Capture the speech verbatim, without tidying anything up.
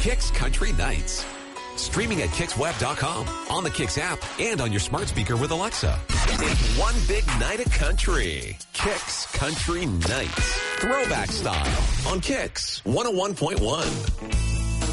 Kicks Country Nights. Streaming at kicks web dot com, on the Kicks app, and on your smart speaker with Alexa. It's one big night of country. Kicks Country Nights. Throwback style on Kicks one oh one point one.